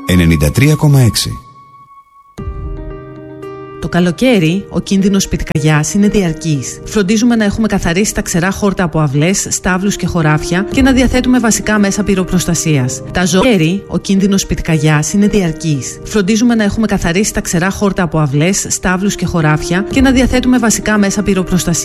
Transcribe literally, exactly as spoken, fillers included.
ενενήντα τρία κόμμα έξι. Το καλοκαίρι, ο κίνδυνος πυρκαγιάς είναι διαρκής. Φροντίζουμε να έχουμε καθαρίσει τα ξερά χόρτα από αυλές, στάβλους και χωράφια και να διαθέτουμε βασικά μέσα πυροπροστασίας. Τα ζωοκαίρι, ο κίνδυνος πυρκαγιάς είναι διαρκής. Φροντίζουμε να έχουμε καθαρίσει τα ξερά χόρτα από αυλές, στάβλους και χωράφια και να διαθέτουμε βασικά μέσα πυροπροστασίας.